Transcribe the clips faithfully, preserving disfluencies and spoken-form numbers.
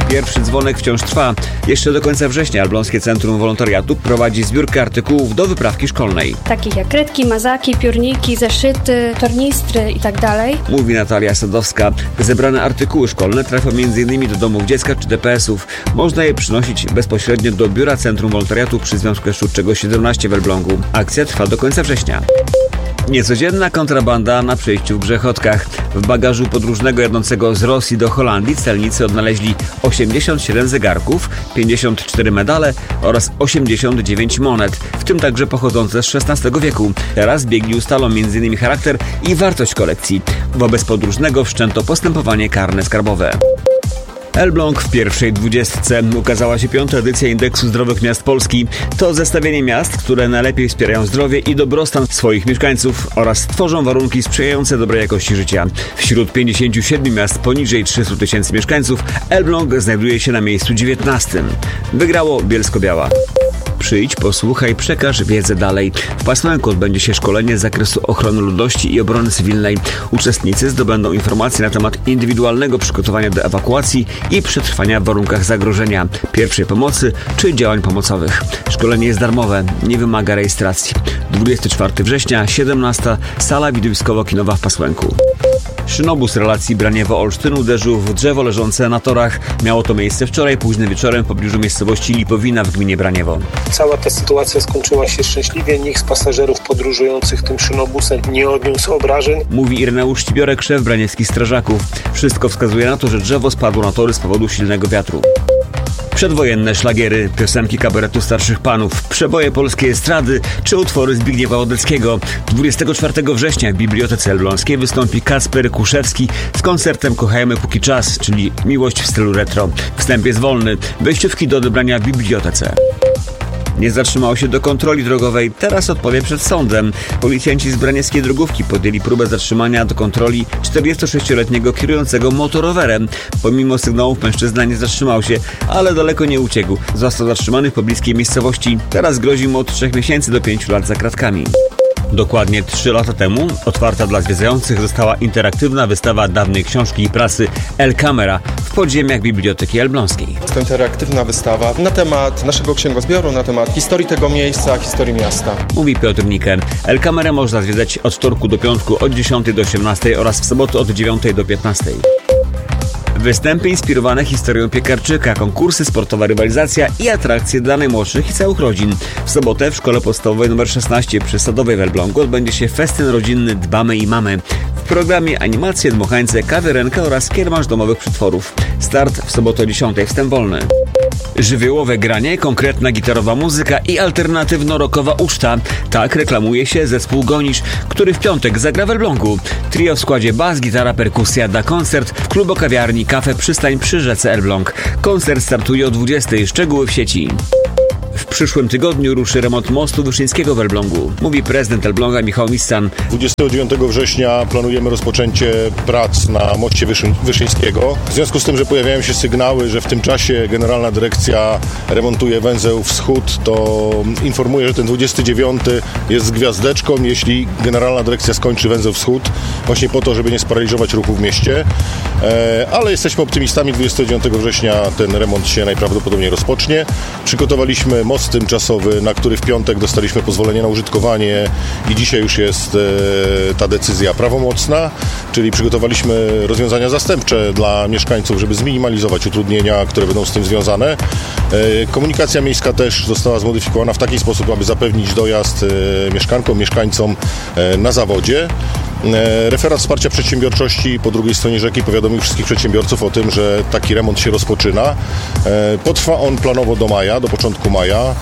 Pierwszy dzwonek wciąż trwa. Jeszcze do końca września Elbląskie Centrum Wolontariatu prowadzi zbiórkę artykułów do wyprawki szkolnej. Takich jak kredki, mazaki, piórniki, zeszyty, tornistry itd. Mówi Natalia Sadowska. Zebrane artykuły szkolne trafią między innymi do domów dziecka czy D P S-ów. Można je przynosić bezpośrednio do biura Centrum Wolontariatu przy Związku Jaszczurczego siedemnaście w Elblągu. Akcja trwa do końca września. Niecodzienna kontrabanda na przejściu w Grzechotkach. W bagażu podróżnego jadącego z Rosji do Holandii celnicy odnaleźli osiemdziesiąt siedem zegarków, pięćdziesiąt cztery medale oraz osiemdziesiąt dziewięć monet, w tym także pochodzące z szesnastego wieku. Teraz biegli ustalą między innymi charakter i wartość kolekcji. Wobec podróżnego wszczęto postępowanie karne skarbowe. Elbląg w pierwszej dwudziestce. Ukazała się piąta edycja Indeksu Zdrowych Miast Polski. To zestawienie miast, które najlepiej wspierają zdrowie i dobrostan swoich mieszkańców oraz tworzą warunki sprzyjające dobrej jakości życia. Wśród pięćdziesięciu siedmiu miast poniżej trzystu tysięcy mieszkańców Elbląg znajduje się na miejscu dziewiętnastym. Wygrało Bielsko-Biała. Przyjdź, posłuchaj, przekaż wiedzę dalej. W Pasłęku odbędzie się szkolenie z zakresu ochrony ludności i obrony cywilnej. Uczestnicy zdobędą informacje na temat indywidualnego przygotowania do ewakuacji i przetrwania w warunkach zagrożenia, pierwszej pomocy czy działań pomocowych. Szkolenie jest darmowe, nie wymaga rejestracji. dwudziestego czwartego września, siedemnasta, sala widowiskowo-kinowa w Pasłęku. Szynobus relacji Braniewo-Olsztyn uderzył w drzewo leżące na torach. Miało to miejsce wczoraj późnym wieczorem w pobliżu miejscowości Lipowina w gminie Braniewo. Cała ta sytuacja skończyła się szczęśliwie. Nikt z pasażerów podróżujących tym szynobusem nie odniósł obrażeń. Mówi Ireneusz Ścibiorek, szef braniewskich strażaków. Wszystko wskazuje na to, że drzewo spadło na tory z powodu silnego wiatru. Przedwojenne szlagiery, piosenki kabaretu starszych panów, przeboje polskiej estrady czy utwory Zbigniewa Odeckiego. dwudziestego czwartego września w Bibliotece Elbląskiej wystąpi Kacper Kuszewski z koncertem Kochajmy póki czas, czyli miłość w stylu retro. Wstęp jest wolny, wejściówki do odebrania w bibliotece. Nie zatrzymał się do kontroli drogowej, teraz odpowie przed sądem. Policjanci z braniewskiej drogówki podjęli próbę zatrzymania do kontroli czterdziestosześcioletniego kierującego motorowerem. Pomimo sygnałów mężczyzna nie zatrzymał się, ale daleko nie uciekł. Został zatrzymany w pobliskiej miejscowości. Teraz grozi mu od trzech miesięcy do pięciu lat za kratkami. Dokładnie trzy lata temu otwarta dla zwiedzających została interaktywna wystawa dawnej książki i prasy El Camera w podziemiach Biblioteki Elbląskiej. Jest to interaktywna wystawa na temat naszego księgozbioru, na temat historii tego miejsca, historii miasta. Mówi Piotr Niken. El Camerę można zwiedzać od wtorku do piątku od dziesiątej do osiemnastej oraz w soboty od dziewiątej do piętnastej. Występy inspirowane historią Piekarczyka, konkursy, sportowa rywalizacja i atrakcje dla najmłodszych i całych rodzin. W sobotę w Szkole Podstawowej nr szesnaście przy Sadowej w Elblągu odbędzie się festyn rodzinny Dbamy i Mamy. W programie animacje, dmuchańce, kawiarenka oraz kiermasz domowych przetworów. Start w sobotę o dziesiątej, wstęp wolny. Żywiołowe granie, konkretna gitarowa muzyka i alternatywno-rockowa uczta. Tak reklamuje się zespół Gonisz, który w piątek zagra w Elblągu. Trio w składzie bas, gitara, perkusja da koncert w klubo-kawiarni Kafe Przystań przy rzece Elbląg. Koncert startuje o dwudziestej. Szczegóły w sieci. W przyszłym tygodniu ruszy remont mostu Wyszyńskiego w Elblągu, mówi prezydent Elbląga Michał Missan. dwudziestego dziewiątego września planujemy rozpoczęcie prac na moście Wyszy- Wyszyńskiego. W związku z tym, że pojawiają się sygnały, że w tym czasie Generalna Dyrekcja remontuje węzeł Wschód, to informuję, że ten dwudziesty dziewiąty jest z gwiazdeczką, jeśli Generalna Dyrekcja skończy węzeł Wschód, właśnie po to, żeby nie sparaliżować ruchu w mieście. E, ale jesteśmy optymistami, dwudziestego dziewiątego września ten remont się najprawdopodobniej rozpocznie. Przygotowaliśmy most tymczasowy, na który w piątek dostaliśmy pozwolenie na użytkowanie i dzisiaj już jest e, ta decyzja prawomocna, czyli przygotowaliśmy rozwiązania zastępcze dla mieszkańców, żeby zminimalizować utrudnienia, które będą z tym związane. E, komunikacja miejska też została zmodyfikowana w taki sposób, aby zapewnić dojazd e, mieszkankom, mieszkańcom e, na zawodzie. Referat Wsparcia Przedsiębiorczości po drugiej stronie rzeki powiadomił wszystkich przedsiębiorców o tym, że taki remont się rozpoczyna. Potrwa on planowo do maja, do początku maja.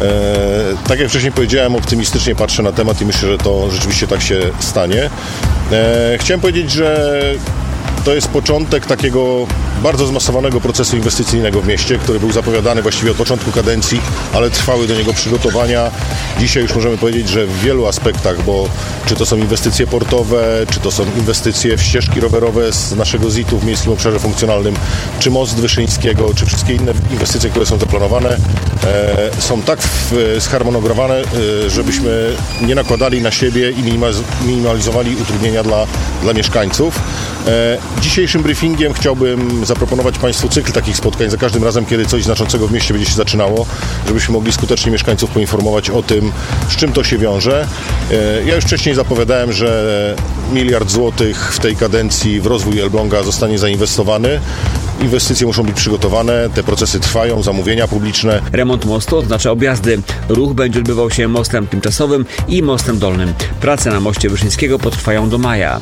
Tak jak wcześniej powiedziałem, optymistycznie patrzę na temat i myślę, że to rzeczywiście tak się stanie. Chciałem powiedzieć, że to jest początek takiego bardzo zmasowanego procesu inwestycyjnego w mieście, który był zapowiadany właściwie od początku kadencji, ale trwały do niego przygotowania. Dzisiaj już możemy powiedzieć, że w wielu aspektach, bo czy to są inwestycje portowe, czy to są inwestycje w ścieżki rowerowe z naszego Z I T-u w Miejskim Obszarze Funkcjonalnym, czy most Wyszyńskiego, czy wszystkie inne inwestycje, które są zaplanowane, e, są tak w, zharmonogramowane, e, żebyśmy nie nakładali na siebie i minimalizowali utrudnienia dla, dla mieszkańców. Dzisiejszym briefingiem chciałbym zaproponować Państwu cykl takich spotkań za każdym razem, kiedy coś znaczącego w mieście będzie się zaczynało, żebyśmy mogli skutecznie mieszkańców poinformować o tym, z czym to się wiąże. Ja już wcześniej zapowiadałem, że miliard złotych w tej kadencji w rozwój Elbląga zostanie zainwestowany. Inwestycje muszą być przygotowane, te procesy trwają, zamówienia publiczne. Remont mostu oznacza objazdy. Ruch będzie odbywał się mostem tymczasowym i mostem dolnym. Prace na moście Wyszyńskiego potrwają do maja.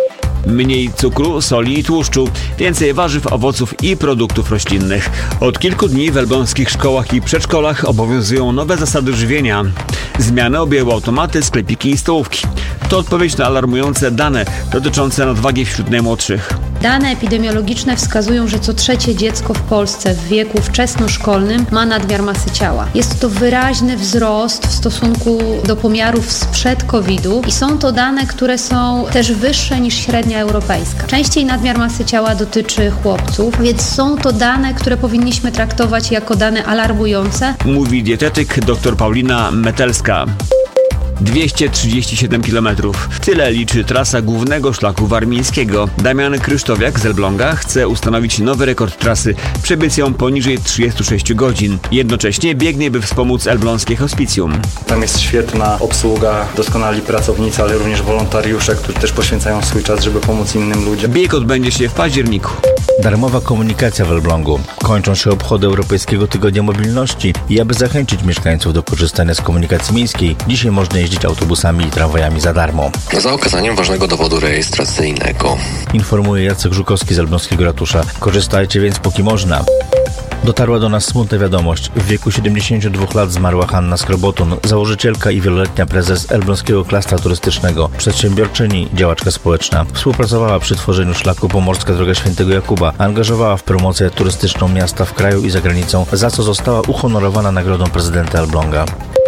Mniej cukru, soli i tłuszczu, więcej warzyw, owoców i produktów roślinnych. Od kilku dni w elbląskich szkołach i przedszkolach obowiązują nowe zasady żywienia. Zmiany objęły automaty, sklepiki i stołówki. To odpowiedź na alarmujące dane dotyczące nadwagi wśród najmłodszych. Dane epidemiologiczne wskazują, że co trzecie dziecko w Polsce w wieku wczesnoszkolnym ma nadmiar masy ciała. Jest to wyraźny wzrost w stosunku do pomiarów sprzed kowida i są to dane, które są też wyższe niż średnia europejska. Częściej nadmiar masy ciała dotyczy chłopców, więc są to dane, które powinniśmy traktować jako dane alarmujące. Mówi dietetyk dr Paulina Metelska. dwieście trzydzieści siedem kilometrów. Tyle liczy trasa głównego szlaku warmińskiego. Damian Krysztowiak z Elbląga chce ustanowić nowy rekord trasy. Przebiec ją poniżej trzydzieści sześć godzin. Jednocześnie biegnie, by wspomóc elbląskie hospicjum. Tam jest świetna obsługa, doskonali pracownicy, ale również wolontariusze, którzy też poświęcają swój czas, żeby pomóc innym ludziom. Bieg odbędzie się w październiku. Darmowa komunikacja w Elblągu. Kończą się obchody Europejskiego Tygodnia Mobilności i aby zachęcić mieszkańców do korzystania z komunikacji miejskiej, dzisiaj można jeździć autobusami i tramwajami za darmo. Za okazaniem ważnego dowodu rejestracyjnego. Informuje Jacek Żukowski z elbląskiego ratusza. Korzystajcie więc póki można. Dotarła do nas smutna wiadomość. W wieku siedemdziesięciu dwóch lat zmarła Hanna Skrobotun, założycielka i wieloletnia prezes Elbląskiego Klastra Turystycznego, przedsiębiorczyni, działaczka społeczna. Współpracowała przy tworzeniu szlaku Pomorska Droga Świętego Jakuba, angażowała w promocję turystyczną miasta w kraju i za granicą, za co została uhonorowana nagrodą prezydenta Elbląga.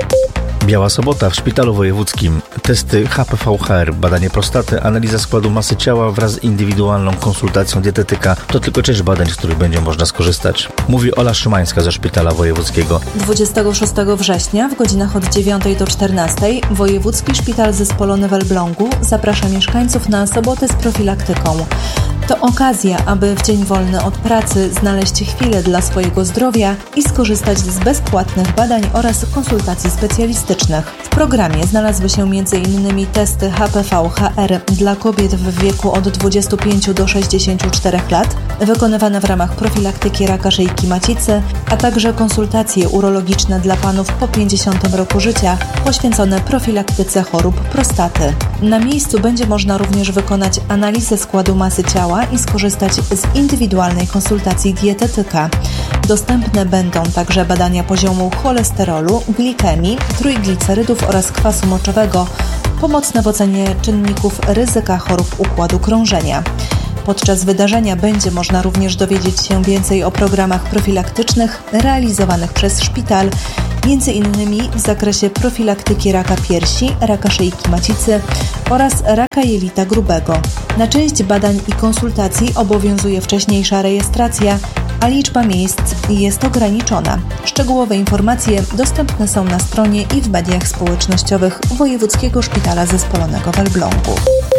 Biała sobota w szpitalu wojewódzkim. Testy H P V H R, badanie prostaty, analiza składu masy ciała wraz z indywidualną konsultacją dietetyka to tylko część badań, z których będzie można skorzystać. Mówi Ola Szymańska ze szpitala wojewódzkiego. dwudziestego szóstego września w godzinach od dziewiątej do czternastej Wojewódzki Szpital Zespolony w Elblągu zaprasza mieszkańców na sobotę z profilaktyką. To okazja, aby w dzień wolny od pracy znaleźć chwilę dla swojego zdrowia i skorzystać z bezpłatnych badań oraz konsultacji specjalistycznych. W programie znalazły się między innymi testy H P V H R dla kobiet w wieku od dwudziestu pięciu do sześćdziesięciu czterech lat, wykonywane w ramach profilaktyki raka szyjki macicy, a także konsultacje urologiczne dla panów po pięćdziesiątym roku życia, poświęcone profilaktyce chorób prostaty. Na miejscu będzie można również wykonać analizę składu masy ciała i skorzystać z indywidualnej konsultacji dietetyka. Dostępne będą także badania poziomu cholesterolu, glikemii, trójglicerydów oraz kwasu moczowego, pomocne w ocenie czynników ryzyka chorób układu krążenia. Podczas wydarzenia będzie można również dowiedzieć się więcej o programach profilaktycznych realizowanych przez szpital, między innymi w zakresie profilaktyki raka piersi, raka szyjki macicy oraz raka jelita grubego. Na część badań i konsultacji obowiązuje wcześniejsza rejestracja, a liczba miejsc jest ograniczona. Szczegółowe informacje dostępne są na stronie i w mediach społecznościowych Wojewódzkiego Szpitala Zespolonego w Elblągu.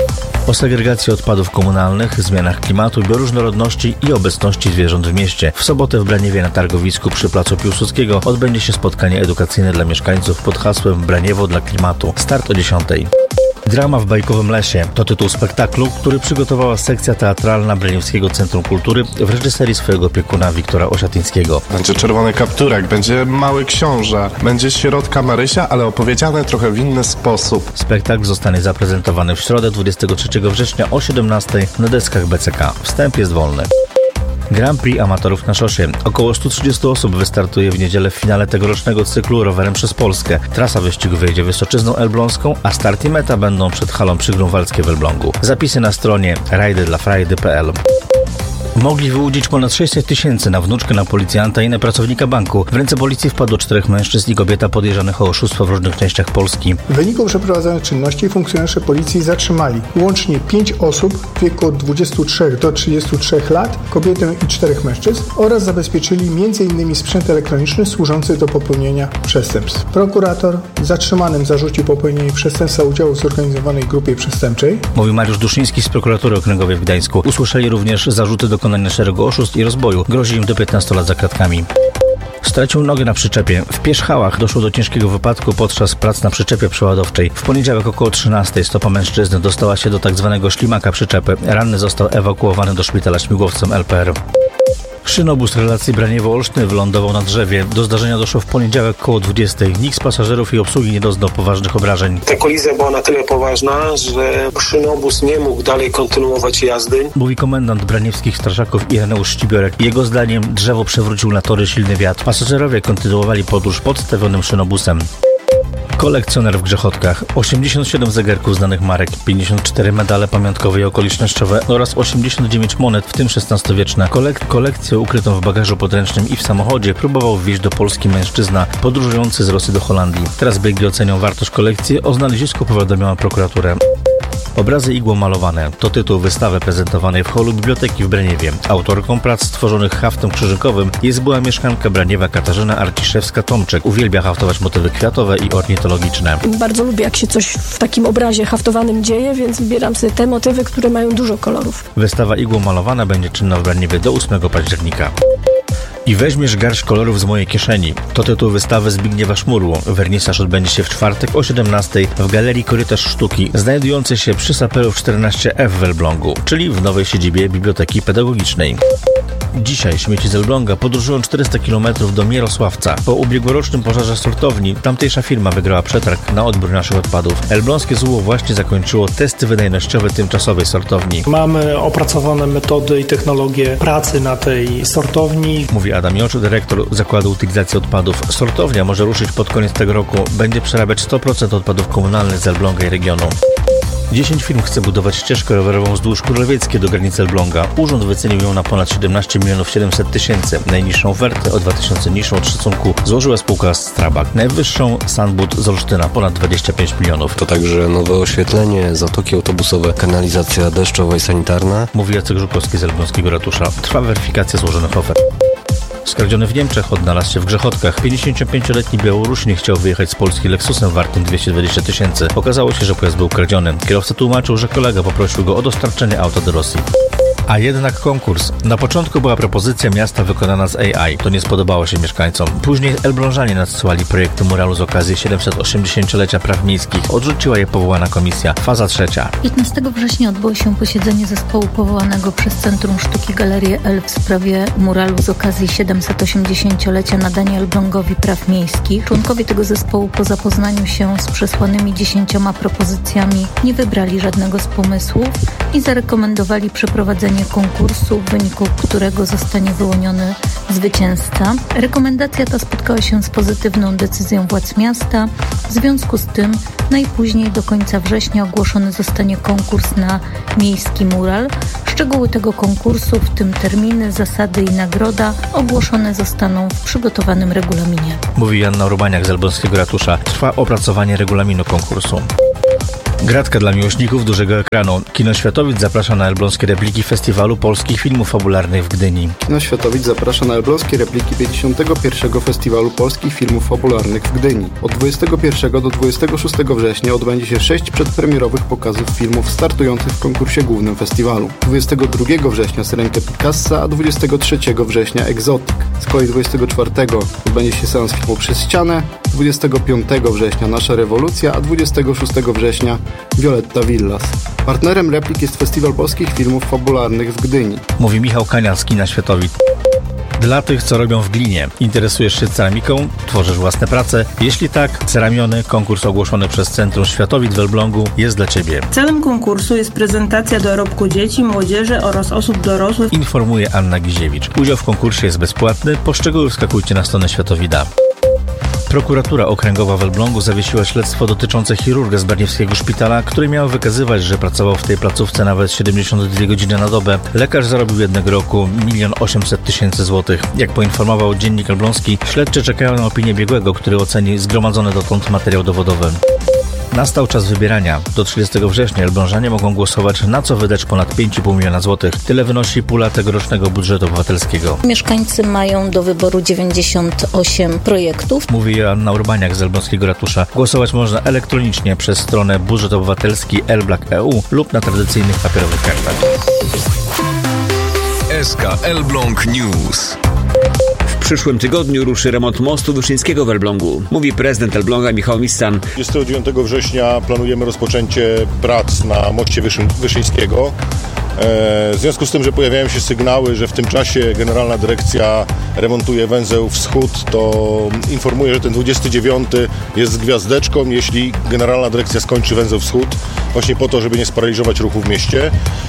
O segregacji odpadów komunalnych, zmianach klimatu, bioróżnorodności i obecności zwierząt w mieście. W sobotę w Braniewie na targowisku przy placu Piłsudskiego odbędzie się spotkanie edukacyjne dla mieszkańców pod hasłem Braniewo dla klimatu. Start o dziesiątej. Drama w bajkowym lesie to tytuł spektaklu, który przygotowała sekcja teatralna Braniewskiego Centrum Kultury w reżyserii swojego opiekuna Wiktora Osiatyńskiego. Będzie czerwony kapturek, będzie mały książę, będzie środka Marysia, ale opowiedziane trochę w inny sposób. Spektakl zostanie zaprezentowany w środę dwudziestego trzeciego września o siedemnastej na deskach B C K. Wstęp jest wolny. Grand Prix amatorów na szosie. Około stu trzydziestu osób wystartuje w niedzielę w finale tegorocznego cyklu Rowerem przez Polskę. Trasa wyścigu wyjedzie Wysoczyzną Elbląską, a start i meta będą przed halą Przygrunwaldzkie w Elblągu. Zapisy na stronie rajdy dla frajdy kropka p l. Mogli wyłudzić ponad sześćset tysięcy na wnuczkę, na policjanta i na pracownika banku. W ręce policji wpadło czterech mężczyzn i kobieta podejrzanych o oszustwo w różnych częściach Polski. W wyniku przeprowadzonych czynności funkcjonariusze policji zatrzymali łącznie pięć osób w wieku od dwudziestu trzech do trzydziestu trzech lat, kobietę i czterech mężczyzn oraz zabezpieczyli między innymi sprzęt elektroniczny służący do popełnienia przestępstw. Prokurator zatrzymanym zarzucił popełnienie przestępstwa udziału w zorganizowanej grupie przestępczej. Mówił Mariusz Duszyński z prokuratury okręgowej w Gdańsku. Usłyszeli również zarzuty dokonania szeregu oszustw i rozboju. Grozi im do piętnastu lat za kratkami. Stracił nogę na przyczepie. W Pierzchałach doszło do ciężkiego wypadku podczas prac na przyczepie przeładowczej. W poniedziałek około trzynastej stopa mężczyzny dostała się do tak zwanego ślimaka przyczepy. Ranny został ewakuowany do szpitala śmigłowcem L P R. Szynobus relacji Braniewo-Olsztyn wylądował na drzewie. Do zdarzenia doszło w poniedziałek koło dwudziestej. Nikt z pasażerów i obsługi nie doznał poważnych obrażeń. Ta kolizja była na tyle poważna, że szynobus nie mógł dalej kontynuować jazdy. Mówi komendant braniewskich strażaków Ireneusz Ścibiorek. Jego zdaniem drzewo przewrócił na tory silny wiatr. Pasażerowie kontynuowali podróż podstawionym szynobusem. Kolekcjoner w Grzechotkach. osiemdziesiąt siedem zegarków znanych marek, pięćdziesiąt cztery medale pamiątkowe i okolicznościowe oraz osiemdziesiąt dziewięć monet, w tym szesnastowieczne. Kolek- kolekcję ukrytą w bagażu podręcznym i w samochodzie próbował wwieźć do Polski mężczyzna podróżujący z Rosji do Holandii. Teraz biegi ocenią wartość kolekcji. O znalezisku powiadomiła prokuraturę. Obrazy igłą malowane to tytuł wystawy prezentowanej w holu Biblioteki w Braniewie. Autorką prac stworzonych haftem krzyżykowym jest była mieszkanka Braniewa Katarzyna Arciszewska-Tomczek. Uwielbia haftować motywy kwiatowe i ornitologiczne. Bardzo lubię, jak się coś w takim obrazie haftowanym dzieje, więc wybieram sobie te motywy, które mają dużo kolorów. Wystawa igłą malowana będzie czynna w Braniewie do ósmego października. I weźmiesz garść kolorów z mojej kieszeni. To tytuł wystawy Zbigniewa Szmurło. Wernisaż odbędzie się w czwartek o siedemnastej w Galerii Korytarz Sztuki, znajdującej się przy Sapelów czternaście F w Elblągu, czyli w nowej siedzibie Biblioteki Pedagogicznej. Dzisiaj śmieci z Elbląga podróżują czterysta kilometrów do Mierosławca. Po ubiegłorocznym pożarze sortowni tamtejsza firma wygrała przetarg na odbiór naszych odpadów. Elbląskie Z U O właśnie zakończyło testy wydajnościowe tymczasowej sortowni. Mamy opracowane metody i technologie pracy na tej sortowni. Mówi Adam Jocz, dyrektor Zakładu Utylizacji Odpadów. Sortownia może ruszyć pod koniec tego roku. Będzie przerabiać sto procent odpadów komunalnych z Elbląga i regionu. dziesięć firm chce budować ścieżkę rowerową wzdłuż Królewieckiej do granicy Elbląga. Urząd wycenił ją na ponad siedemnaście milionów siedemset tysięcy. Najniższą ofertę, o dwa tysiące niższą od szacunku, złożyła spółka Strabag. Najwyższą Sunbud z Olsztyna, ponad dwadzieścia pięć milionów. To także nowe oświetlenie, zatoki autobusowe, kanalizacja deszczowa i sanitarna. Mówi Jacek Żukowski z elbląskiego ratusza. Trwa weryfikacja złożonych ofert. Skradziony w Niemczech odnalazł się w Grzechotkach. pięćdziesięciopięcioletni Białorusin chciał wyjechać z Polski Lexusem wartym dwieście dwadzieścia tysięcy. Okazało się, że pojazd był kradziony. Kierowca tłumaczył, że kolega poprosił go o dostarczenie auta do Rosji. A jednak konkurs. Na początku była propozycja miasta wykonana z A I. To nie spodobało się mieszkańcom. Później Elblążanie nadsyłali projekty muralu z okazji siedemset osiemdziesięciolecia praw miejskich. Odrzuciła je powołana komisja. Faza trzecia. piętnastego września odbyło się posiedzenie zespołu powołanego przez Centrum Sztuki Galerii L w sprawie muralu z okazji siedemset osiemdziesięciolecia nadania Elblągowi praw miejskich. Członkowie tego zespołu po zapoznaniu się z przesłanymi dziesięcioma propozycjami nie wybrali żadnego z pomysłów i zarekomendowali przeprowadzenie konkursu, w wyniku którego zostanie wyłoniony zwycięzca. Rekomendacja ta spotkała się z pozytywną decyzją władz miasta. W związku z tym najpóźniej do końca września ogłoszony zostanie konkurs na miejski mural. Szczegóły tego konkursu, w tym terminy, zasady i nagroda, ogłoszone zostaną w przygotowanym regulaminie. Mówi Joanna Rubaniak z elbląskiego ratusza. Trwa opracowanie regulaminu konkursu. Gratka dla miłośników dużego ekranu. Kino Światowic zaprasza na elbląskie repliki Festiwalu Polskich Filmów Fabularnych w Gdyni. Kino Światowic zaprasza na elbląskie repliki pięćdziesiątego pierwszego Festiwalu Polskich Filmów Fabularnych w Gdyni. Od dwudziestego pierwszego do dwudziestego szóstego września odbędzie się sześć przedpremierowych pokazów filmów startujących w konkursie głównym festiwalu. dwudziestego drugiego września Syrenkę Picassa, a dwudziestego trzeciego września Exotic. Z kolei dwudziestego czwartego odbędzie się seans filmu Przez ścianę, dwudziestego piątego września Nasza rewolucja, a dwudziestego szóstego września Violetta Villas. Partnerem replik jest Festiwal Polskich Filmów Fabularnych w Gdyni. Mówi Michał Kanian z Kina Światowic. Dla tych, co robią w glinie. Interesujesz się ceramiką? Tworzysz własne prace? Jeśli tak, Ceramiony, konkurs ogłoszony przez Centrum Światowic w Elblągu, jest dla Ciebie. Celem konkursu jest prezentacja dorobku dzieci, młodzieży oraz osób dorosłych. Informuje Anna Giziewicz. Udział w konkursie jest bezpłatny. Po szczegóły wskakujcie na stronę Światowida. Prokuratura Okręgowa w Elblągu zawiesiła śledztwo dotyczące chirurga z Barniewskiego Szpitala, który miał wykazywać, że pracował w tej placówce nawet siedemdziesiąt dwie godziny na dobę. Lekarz zarobił jednego roku milion osiemset tysięcy złotych. Jak poinformował Dziennik Elbląski, śledczy czekają na opinię biegłego, który oceni zgromadzony dotąd materiał dowodowy. Nastał czas wybierania. Do trzydziestego września elblążanie mogą głosować, na co wydać ponad pięć i pół miliona złotych. Tyle wynosi pula tegorocznego budżetu obywatelskiego. Mieszkańcy mają do wyboru dziewięćdziesiąt osiem projektów. Mówi Joanna Urbaniak z elbląskiego ratusza. Głosować można elektronicznie przez stronę budżet obywatelski elblak kropka e u lub na tradycyjnych papierowych kartach. S K Elbląg News. W przyszłym tygodniu ruszy remont mostu Wyszyńskiego w Elblągu, mówi prezydent Elbląga Michał Missan. dwudziestego dziewiątego września planujemy rozpoczęcie prac na moście Wyszy- Wyszyńskiego. W związku z tym, że pojawiają się sygnały, że w tym czasie Generalna Dyrekcja remontuje węzeł Wschód, to informuję, że ten dwudziesty dziewiąty jest z gwiazdeczką, jeśli Generalna Dyrekcja skończy węzeł Wschód, właśnie po to, żeby nie sparaliżować ruchu w mieście.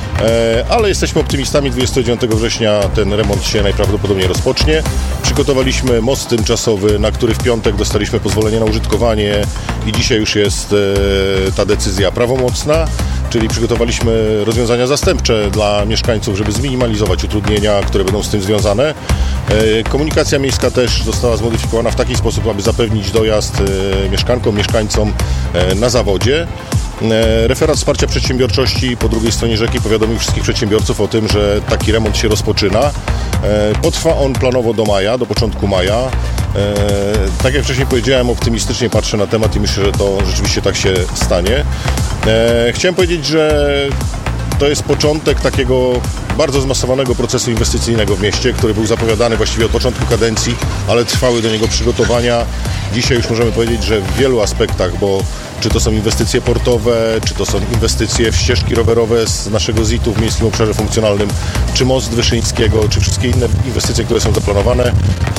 Ale jesteśmy optymistami, dwudziestego dziewiątego września ten remont się najprawdopodobniej rozpocznie. Przygotowaliśmy most tymczasowy, na który w piątek dostaliśmy pozwolenie na użytkowanie i dzisiaj już jest ta decyzja prawomocna. Czyli przygotowaliśmy rozwiązania zastępcze dla mieszkańców, żeby zminimalizować utrudnienia, które będą z tym związane. Komunikacja miejska też została zmodyfikowana w taki sposób, aby zapewnić dojazd mieszkankom, mieszkańcom na zawodzie. Referat Wsparcia Przedsiębiorczości po drugiej stronie rzeki powiadomił wszystkich przedsiębiorców o tym, że taki remont się rozpoczyna. Potrwa on planowo do maja, do początku maja. Tak jak wcześniej powiedziałem, optymistycznie patrzę na temat i myślę, że to rzeczywiście tak się stanie. Chciałem powiedzieć, że to jest początek takiego bardzo zmasowanego procesu inwestycyjnego w mieście, który był zapowiadany właściwie od początku kadencji, ale trwały do niego przygotowania. Dzisiaj już możemy powiedzieć, że w wielu aspektach, bo czy to są inwestycje portowe, czy to są inwestycje w ścieżki rowerowe z naszego zitu w Miejskim Obszarze Funkcjonalnym, czy most Wyszyńskiego, czy wszystkie inne inwestycje, które są zaplanowane, e,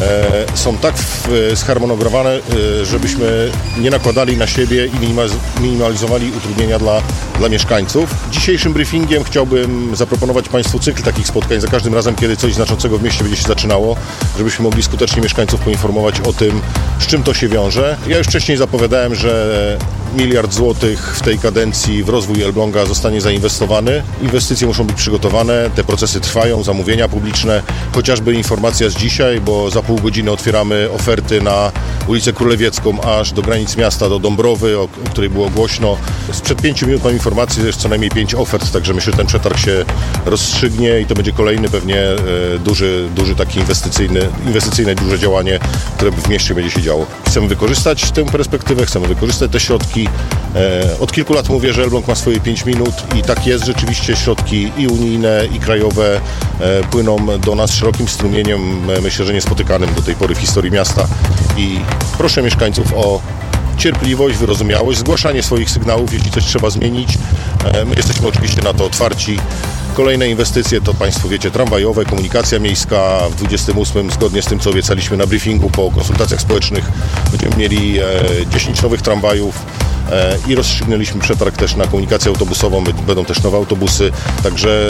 są tak w, zharmonogramowane, e, żebyśmy nie nakładali na siebie i minimalizowali utrudnienia dla, dla mieszkańców. Dzisiejszym briefingiem chciałbym zaproponować Państwu cykl takich spotkań za każdym razem, kiedy coś znaczącego w mieście będzie się zaczynało, żebyśmy mogli skutecznie mieszkańców poinformować o tym, z czym to się wiąże. Ja już wcześniej zapowiadałem, że miliard złotych w tej kadencji w rozwój Elbląga zostanie zainwestowany. Inwestycje muszą być przygotowane, te procesy trwają, zamówienia publiczne, chociażby informacja z dzisiaj, bo za pół godziny otwieramy oferty na ulicę Królewiecką aż do granic miasta, do Dąbrowy, o, o której było głośno. Sprzed pięciu minut mam informację, że jest co najmniej pięć ofert, także myślę, że ten przetarg się rozstrzygnie i to będzie kolejny pewnie e, duży, duży taki inwestycyjny, inwestycyjne duże działanie, które w mieście będzie się działo. Chcemy wykorzystać tę perspektywę, chcemy wykorzystać te środki. E, od kilku lat mówię, że Elbląg ma swoje pięć minut i tak jest rzeczywiście. Środki i unijne, i krajowe e, płyną do nas szerokim strumieniem, e, myślę, że niespotykanym do tej pory w historii miasta i proszę mieszkańców o cierpliwość, wyrozumiałość, zgłaszanie swoich sygnałów, jeśli coś trzeba zmienić. E, my jesteśmy oczywiście na to otwarci. Kolejne inwestycje to Państwo wiecie, tramwajowe, komunikacja miejska. W dwudziestym ósmym, zgodnie z tym, co obiecaliśmy na briefingu po konsultacjach społecznych, będziemy mieli e, dziesięć nowych tramwajów e, i rozstrzygnęliśmy przetarg też na komunikację autobusową. Będą też nowe autobusy, także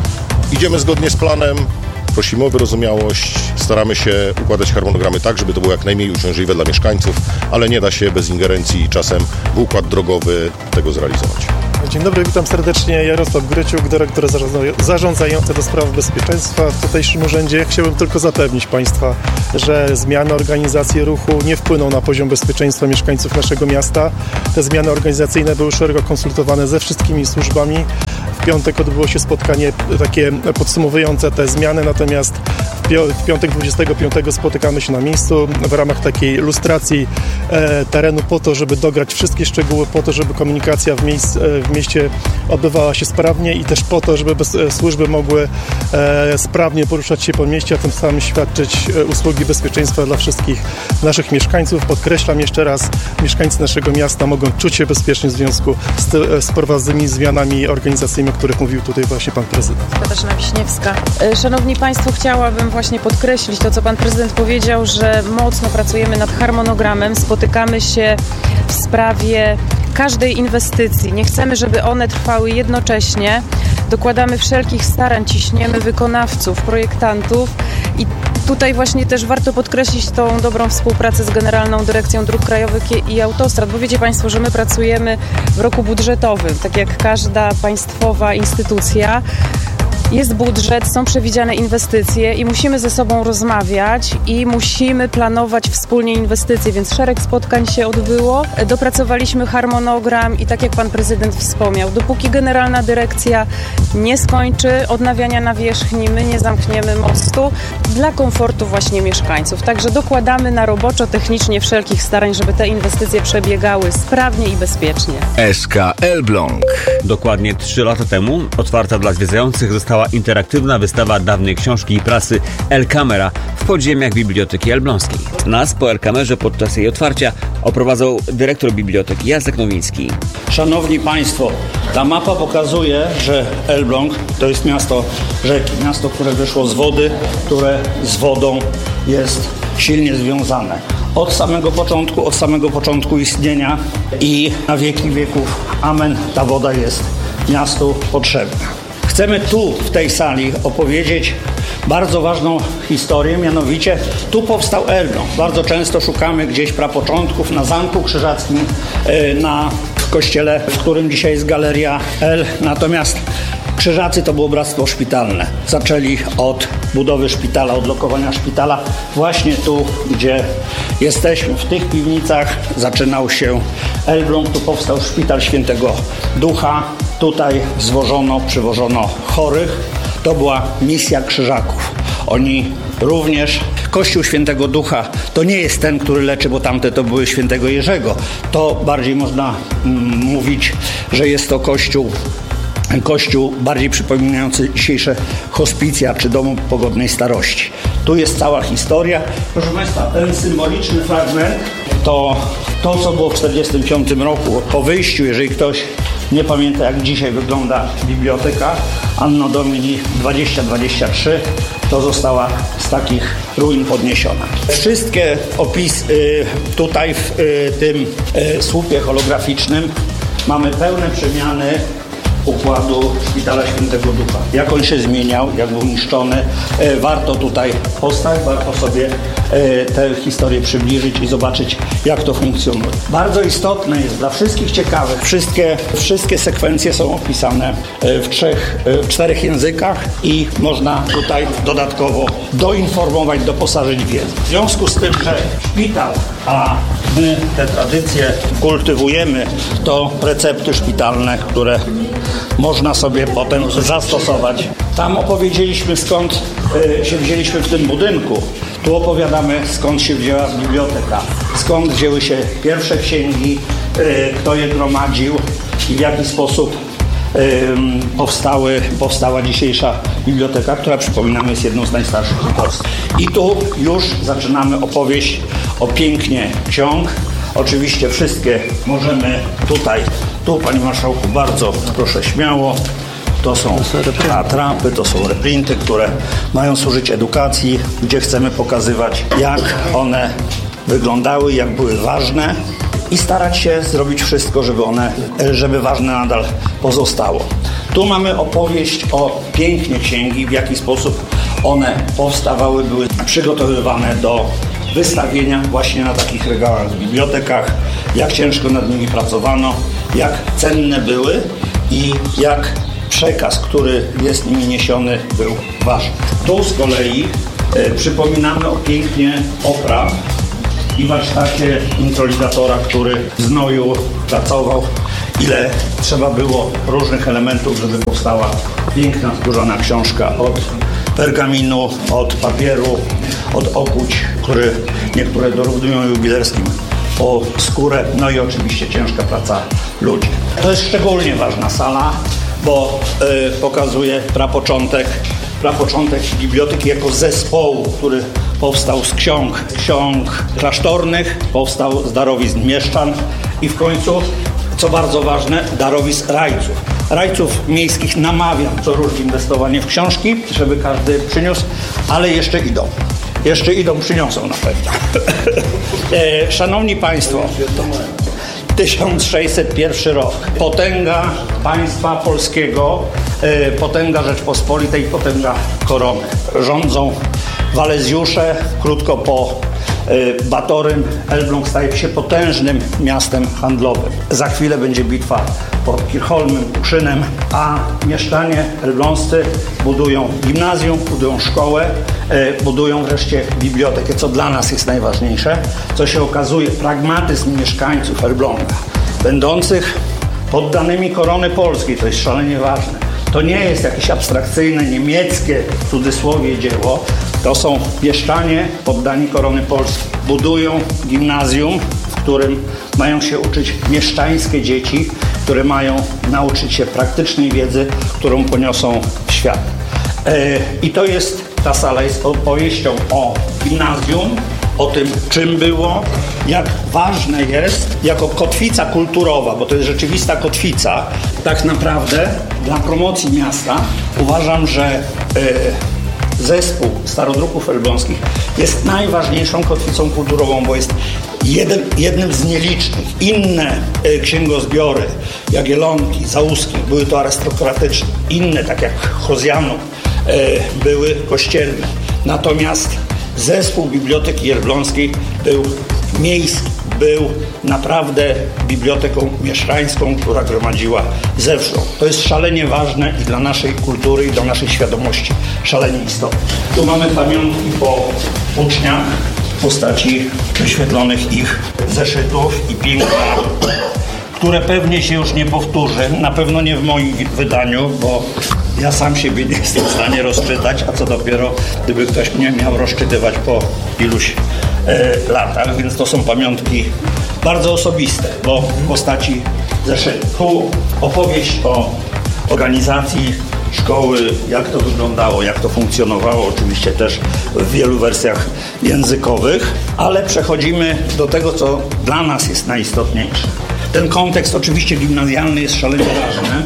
e, idziemy zgodnie z planem. Prosimy o wyrozumiałość, staramy się układać harmonogramy tak, żeby to było jak najmniej uciążliwe dla mieszkańców, ale nie da się bez ingerencji czasem w układ drogowy tego zrealizować. Dzień dobry, witam serdecznie. Jarosław Gryciuk, dyrektor zarządzający do spraw bezpieczeństwa w tutejszym urzędzie. Chciałbym tylko zapewnić Państwa, że zmiany organizacji ruchu nie wpłyną na poziom bezpieczeństwa mieszkańców naszego miasta. Te zmiany organizacyjne były szeroko konsultowane ze wszystkimi służbami. W piątek odbyło się spotkanie takie podsumowujące te zmiany, natomiast w piątek dwudziestego piątego spotykamy się na miejscu w ramach takiej lustracji e, terenu po to, żeby dograć wszystkie szczegóły, po to, żeby komunikacja w, miejsc, w mieście odbywała się sprawnie i też po to, żeby bez, służby mogły e, sprawnie poruszać się po mieście, a tym samym świadczyć e, usługi bezpieczeństwa dla wszystkich naszych mieszkańców. Podkreślam jeszcze raz, mieszkańcy naszego miasta mogą czuć się bezpiecznie w związku z, te, z wprowadzonymi zmianami organizacyjnymi, o których mówił tutaj właśnie Pan Prezydent. Katarzyna Wiśniewska. Szanowni Państwo, chciałabym właśnie podkreślić to, co Pan Prezydent powiedział, że mocno pracujemy nad harmonogramem, spotykamy się w sprawie każdej inwestycji. Nie chcemy, żeby one trwały jednocześnie. Dokładamy wszelkich starań, ciśniemy wykonawców, projektantów i Tutaj właśnie też warto podkreślić tą dobrą współpracę z Generalną Dyrekcją Dróg Krajowych i Autostrad, bo wiecie Państwo, że my pracujemy w roku budżetowym, tak jak każda państwowa instytucja. Jest budżet, są przewidziane inwestycje i musimy ze sobą rozmawiać i musimy planować wspólnie inwestycje, więc szereg spotkań się odbyło. Dopracowaliśmy harmonogram i tak jak pan prezydent wspomniał, dopóki Generalna Dyrekcja nie skończy odnawiania nawierzchni, my nie zamkniemy mostu dla komfortu właśnie mieszkańców. Także dokładamy na roboczo, technicznie wszelkich starań, żeby te inwestycje przebiegały sprawnie i bezpiecznie. S K Elbląg. Dokładnie trzy lata temu otwarta dla zwiedzających została interaktywna wystawa dawnej książki i prasy El-Kamera w podziemiach Biblioteki Elbląskiej. Nas po El-Kamerze podczas jej otwarcia oprowadzał dyrektor biblioteki Jacek Nowiński. Szanowni Państwo, ta mapa pokazuje, że Elbląg to jest miasto rzeki, miasto, które wyszło z wody, które z wodą jest silnie związane. Od samego początku, od samego początku istnienia i na wieki wieków, amen, ta woda jest miastu potrzebna. Chcemy tu, w tej sali, opowiedzieć bardzo ważną historię, mianowicie tu powstał Elbląg. Bardzo często szukamy gdzieś prapoczątków na Zamku Krzyżackim, na kościele, w którym dzisiaj jest Galeria L. Natomiast Krzyżacy to było bractwo szpitalne. Zaczęli od budowy szpitala, od lokowania szpitala. Właśnie tu, gdzie jesteśmy, w tych piwnicach zaczynał się Elbląg. Tu powstał szpital Świętego Ducha. Tutaj zwożono, przywożono chorych. To była misja Krzyżaków. Oni również, Kościół Świętego Ducha to nie jest ten, który leczy, bo tamte to były Świętego Jerzego. To bardziej można mm, mówić, że jest to kościół Kościół bardziej przypominający dzisiejsze hospicja czy domu pogodnej starości. Tu jest cała historia. Proszę Państwa, ten symboliczny fragment to to, co było w czterdziestym piątym roku. Po wyjściu, jeżeli ktoś nie pamięta, jak dzisiaj wygląda biblioteka Anno Domini dwadzieścia dwadzieścia trzy, to została z takich ruin podniesiona. Wszystkie opisy tutaj w tym słupie holograficznym mamy pełne przemiany układu Szpitala Świętego Ducha. Jak on się zmieniał, jak był niszczony. E, warto tutaj postać, warto sobie e, tę historię przybliżyć i zobaczyć, jak to funkcjonuje. Bardzo istotne jest dla wszystkich ciekawych, wszystkie, wszystkie sekwencje są opisane w trzech, w czterech językach i można tutaj dodatkowo doinformować, doposażyć wiedzę. W związku z tym, że szpital, a my te tradycje kultywujemy, to recepty szpitalne, które można sobie potem zastosować. Tam opowiedzieliśmy, skąd y, się wzięliśmy w tym budynku. Tu opowiadamy, skąd się wzięła biblioteka, skąd wzięły się pierwsze księgi, y, kto je gromadził i w jaki sposób y, powstały, powstała dzisiejsza biblioteka, która, przypominamy, jest jedną z najstarszych w Polsce. I tu już zaczynamy opowieść o pięknie ksiąg. Oczywiście wszystkie możemy tutaj, tu Panie Marszałku, bardzo proszę śmiało, to są atrapy, to są reprinty, które mają służyć edukacji, gdzie chcemy pokazywać, jak one wyglądały, jak były ważne i starać się zrobić wszystko, żeby one, żeby ważne nadal pozostało. Tu mamy opowieść o pięknie księgi, w jaki sposób one powstawały, były przygotowywane do wystawienia właśnie na takich regałach w bibliotekach, jak ciężko nad nimi pracowano, jak cenne były i jak przekaz, który jest nimi niesiony, był ważny. Tu z kolei e, przypominamy o pięknie opraw i warsztacie introligatora, który w znoju pracował, ile trzeba było różnych elementów, żeby powstała piękna, skórzana książka od pergaminu, od papieru, od okuć, który niektóre dorównują jubilerskim, o skórę, no i oczywiście ciężka praca ludzi. To jest szczególnie ważna sala, bo y, pokazuje prapoczątek, prapoczątek biblioteki jako zespołu, który powstał z ksiąg, ksiąg klasztornych, powstał z darowizn mieszczan i w końcu, co bardzo ważne, darowizn rajców. Rajców miejskich namawiam co rusz inwestowanie w książki, żeby każdy przyniósł, ale jeszcze idą. Jeszcze idą, przyniosą na pewno. e, szanowni Państwo, tysiąc sześćset pierwszy rok. Potęga państwa polskiego, e, potęga Rzeczpospolitej, potęga korony. Rządzą Walezjusze, krótko po Batorym, Elbląg staje się potężnym miastem handlowym. Za chwilę będzie bitwa pod Kirchholmem, Kuszynem, a mieszczanie elbląscy budują gimnazjum, budują szkołę, budują wreszcie bibliotekę, co dla nas jest najważniejsze, co się okazuje pragmatyzm mieszkańców Elbląga, będących poddanymi korony polskiej, to jest szalenie ważne. To nie jest jakieś abstrakcyjne, niemieckie, w cudzysłowie, dzieło. To są mieszczanie poddani korony polskiej. Budują gimnazjum, w którym mają się uczyć mieszczańskie dzieci, które mają nauczyć się praktycznej wiedzy, którą poniosą w świat. I to jest, ta sala jest opowieścią o gimnazjum, o tym, czym było, jak ważne jest jako kotwica kulturowa, bo to jest rzeczywista kotwica. Tak naprawdę dla promocji miasta uważam, że y, zespół Starodruków Elbląskich jest najważniejszą kotwicą kulturową, bo jest jeden, jednym z nielicznych. Inne y, księgozbiory, Jagiellonki, Załuski, były to arystokratyczne. Inne, tak jak Hozjanów, y, były kościelne. Natomiast zespół Biblioteki Elbląskiej był miejski, był naprawdę biblioteką mieszczańską, która gromadziła zewsząd. To jest szalenie ważne i dla naszej kultury, i dla naszej świadomości szalenie istotne. Tu mamy pamiątki po uczniach w postaci wyświetlonych ich zeszytów i piłka, które pewnie się już nie powtórzy, na pewno nie w moim wydaniu, bo ja sam siebie nie jestem w stanie rozczytać, a co dopiero, gdyby ktoś mnie miał rozczytywać po iluś e, latach, więc to są pamiątki bardzo osobiste, bo w postaci zeszytu. Tu opowieść o organizacji szkoły, jak to wyglądało, jak to funkcjonowało, oczywiście też w wielu wersjach językowych, ale przechodzimy do tego, co dla nas jest najistotniejsze. Ten kontekst oczywiście gimnazjalny jest szalenie ważny,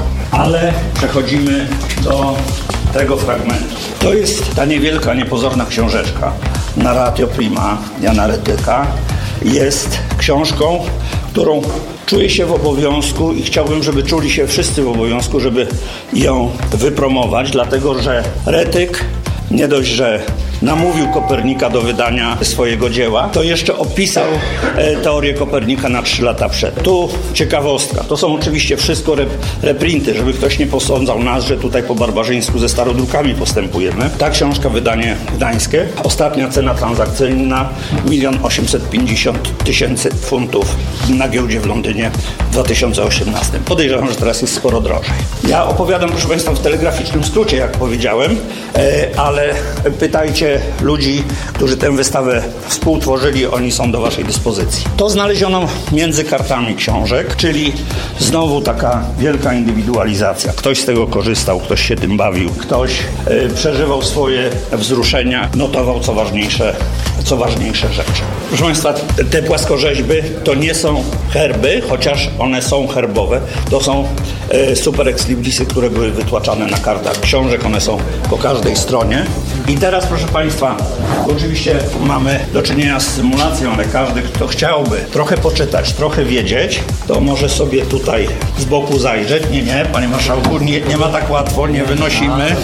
ale przechodzimy do tego fragmentu. To jest ta niewielka, niepozorna książeczka Narratio Prima Jana Retyka. Jest książką, którą czuję się w obowiązku i chciałbym, żeby czuli się wszyscy w obowiązku, żeby ją wypromować, dlatego że Retyk nie dość, że namówił Kopernika do wydania swojego dzieła, to jeszcze opisał e, teorię Kopernika na trzy lata przed. Tu ciekawostka. To są oczywiście wszystko rep, reprinty, żeby ktoś nie posądzał nas, że tutaj po barbarzyńsku ze starodrukami postępujemy. Ta książka, wydanie gdańskie. Ostatnia cena transakcyjna milion osiemset pięćdziesiąt tysięcy funtów na giełdzie w Londynie w dwa tysiące osiemnastym. Podejrzewam, że teraz jest sporo drożej. Ja opowiadam, proszę Państwa, w telegraficznym skrócie, jak powiedziałem, e, ale pytajcie ludzi, którzy tę wystawę współtworzyli, oni są do Waszej dyspozycji. To znaleziono między kartami książek, czyli znowu taka wielka indywidualizacja. Ktoś z tego korzystał, ktoś się tym bawił, ktoś y, przeżywał swoje wzruszenia, notował co ważniejsze, co ważniejsze rzeczy. Proszę Państwa, te płaskorzeźby to nie są herby, chociaż one są herbowe. To są y, super ex librisy, które były wytłaczane na kartach książek. One są po każdej stronie. I teraz, proszę Państwa, oczywiście mamy do czynienia z symulacją, ale każdy, kto chciałby trochę poczytać, trochę wiedzieć, to może sobie tutaj z boku zajrzeć. Nie, nie, Panie Marszałku, nie, nie ma tak łatwo, nie wynosimy.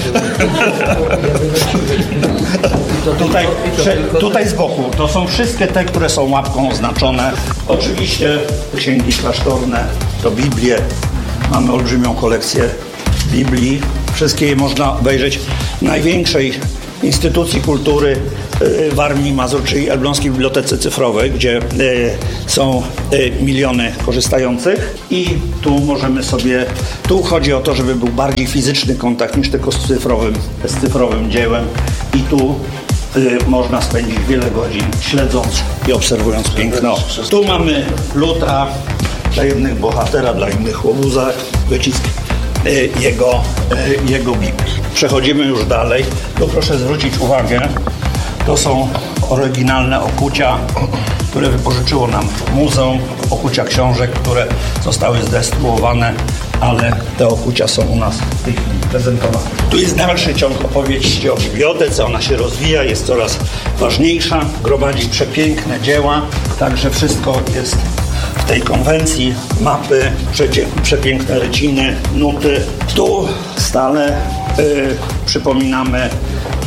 tutaj, tutaj z boku. To są wszystkie te, które są łapką oznaczone. Oczywiście księgi klasztorne, to Biblie. Mamy olbrzymią kolekcję Biblii. Wszystkie je można obejrzeć w największej instytucji kultury w Warmii i Mazur, czyli Elbląskiej Bibliotece Cyfrowej, gdzie są miliony korzystających i tu możemy sobie, tu chodzi o to, żeby był bardziej fizyczny kontakt niż tylko z cyfrowym, z cyfrowym dziełem i tu można spędzić wiele godzin śledząc i obserwując piękno. Tu mamy Lutra, dla jednych bohatera, dla innych łobuza, wycisk jego, jego Biblii. Przechodzimy już dalej. Tu proszę zwrócić uwagę, to są oryginalne okucia, które wypożyczyło nam muzeum, okucia książek, które zostały zdestruowane, ale te okucia są u nas w tej chwili prezentowane. Tu jest dalszy ciąg opowieści o bibliotece, ona się rozwija, jest coraz ważniejsza, gromadzi przepiękne dzieła, także wszystko jest w tej konwencji, mapy, przepiękne ryciny, nuty. Tu stale y, przypominamy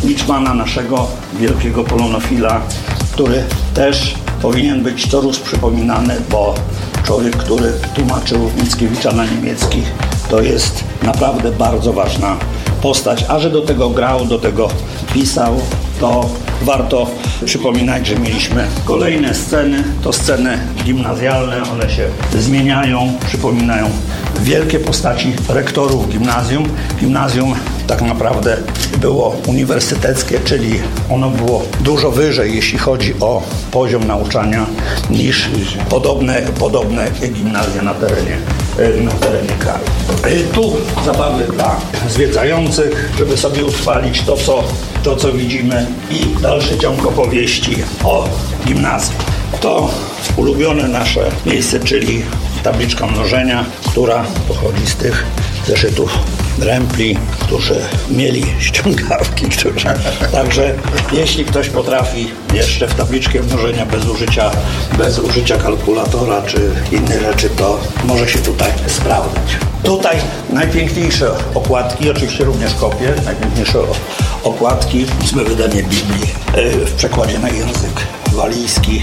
Liczmana, naszego wielkiego polonofila, który też powinien być co rusz przypominany, bo człowiek, który tłumaczył Mickiewicza na niemiecki, to jest naprawdę bardzo ważna postać, a że do tego grał, do tego pisał, to warto przypominać, że mieliśmy kolejne sceny, to sceny gimnazjalne, one się zmieniają, przypominają wielkie postaci rektorów gimnazjum. Gimnazjum tak naprawdę było uniwersyteckie, czyli ono było dużo wyżej, jeśli chodzi o poziom nauczania, niż podobne, podobne gimnazja na terenie, na terenie kraju. Tu zabawy dla zwiedzających, żeby sobie utrwalić to, co, to, co widzimy, i dalszy ciąg opowieści o gimnazjum. To ulubione nasze miejsce, czyli tabliczka mnożenia, która pochodzi z tych zeszytów rempli, którzy mieli ściągawki, którzy... Także jeśli ktoś potrafi jeszcze w tabliczkę mnożenia bez użycia, bez użycia kalkulatora czy innych rzeczy, to może się tutaj sprawdzać. Tutaj najpiękniejsze okładki, oczywiście również kopie, najpiękniejsze okładki, ósme wydanie Biblii w przekładzie na język walijski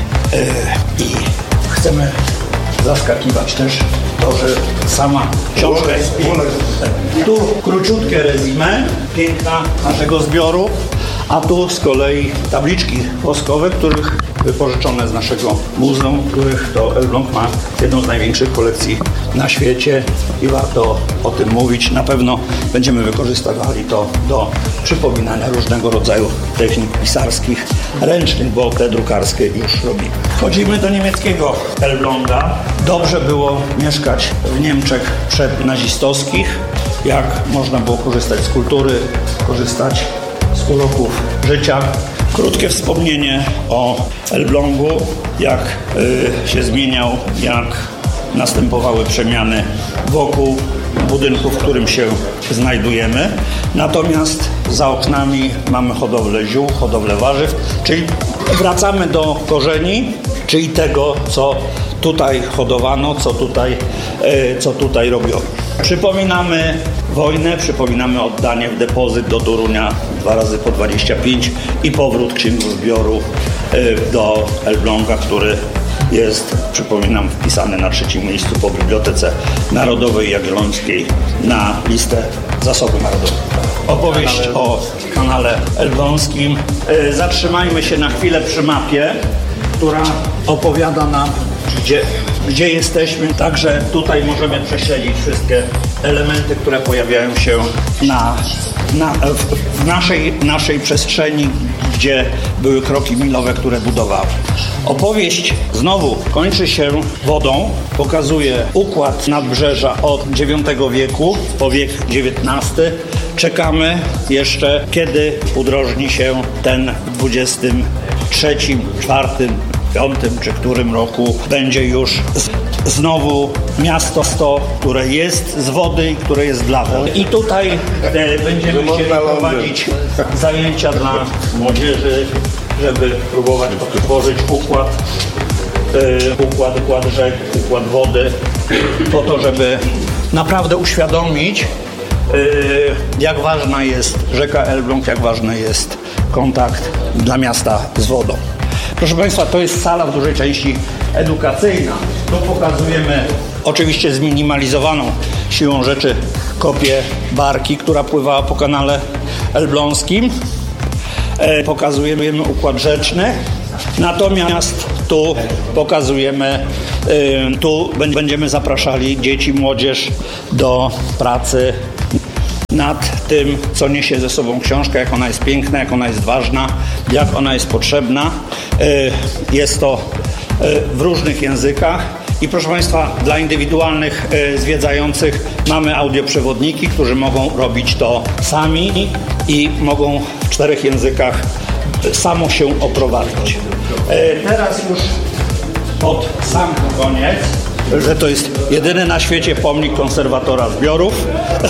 i chcemy zaskakiwać też to, że sama książka jest piękna. Tu króciutkie rezime, piękna naszego zbioru, a tu z kolei tabliczki woskowe, których wypożyczone z naszego muzeum, których to Elbląg ma jedną z największych kolekcji na świecie i warto o tym mówić. Na pewno będziemy wykorzystywali to do przypominania różnego rodzaju technik pisarskich, ręcznych, bo te drukarskie już robimy. Wchodzimy do niemieckiego Elbląga. Dobrze było mieszkać w Niemczech przednazistowskich, jak można było korzystać z kultury, korzystać z uroków życia. Krótkie wspomnienie o Elblągu, jak y, się zmieniał, jak następowały przemiany wokół budynku, w którym się znajdujemy. Natomiast za oknami mamy hodowlę ziół, hodowlę warzyw, czyli wracamy do korzeni, czyli tego, co tutaj hodowano, co tutaj, y, co tutaj robiono. Przypominamy wojnę, przypominamy oddanie w depozyt do Torunia dwa razy po dwadzieścia pięć i powrót księgozbioru do Elbląga, który jest, przypominam, wpisany na trzecim miejscu po Bibliotece Narodowej Jagiellońskiej na listę zasobów narodowych. Opowieść o kanale elbląskim. Zatrzymajmy się na chwilę przy mapie, która opowiada nam, gdzie, gdzie jesteśmy. Także tutaj możemy prześledzić wszystkie elementy, które pojawiają się na, na, w, w naszej, naszej przestrzeni, gdzie były kroki milowe, które budowały. Opowieść znowu kończy się wodą, pokazuje układ nadbrzeża od dziewiątego wieku po wiek dziewiętnasty. Czekamy jeszcze, kiedy udrożni się ten w dwudziestym trzecim, czwartym, piątym czy którym roku będzie już z, znowu miasto, sto, które jest z wody i które jest dla wody. I tutaj e, będziemy chcieli prowadzić zajęcia dla młodzieży, żeby próbować otworzyć układ, e, układ, układ rzek, układ wody, po to, żeby naprawdę uświadomić, e, jak ważna jest rzeka Elbląg, jak ważny jest kontakt dla miasta z wodą. Proszę Państwa, to jest sala w dużej części edukacyjna. Tu pokazujemy oczywiście zminimalizowaną siłą rzeczy kopię barki, która pływała po kanale elbląskim. E, pokazujemy układ rzeczny. Natomiast tu pokazujemy, e, tu będziemy zapraszali dzieci, młodzież do pracy nad tym, co niesie ze sobą książka, jak ona jest piękna, jak ona jest ważna, jak ona jest potrzebna. Jest to w różnych językach i proszę Państwa, dla indywidualnych zwiedzających mamy audioprzewodniki, którzy mogą robić to sami i mogą w czterech językach samo się oprowadzić. Teraz już pod sam koniec, że to jest jedyny na świecie pomnik konserwatora zbiorów,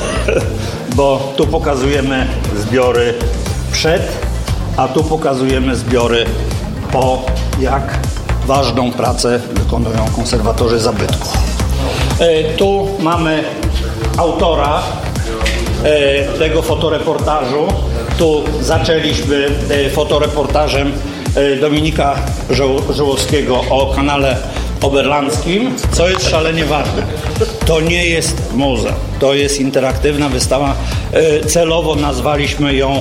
bo tu pokazujemy zbiory przed, a tu pokazujemy zbiory po, jak ważną pracę wykonują konserwatorzy zabytków. E, tu mamy autora e, tego fotoreportażu, Tu zaczęliśmy fotoreportażem Dominika Żołowskiego o kanale oberlandzkim, co jest szalenie ważne. To nie jest muzeum, to jest interaktywna wystawa. Celowo nazwaliśmy ją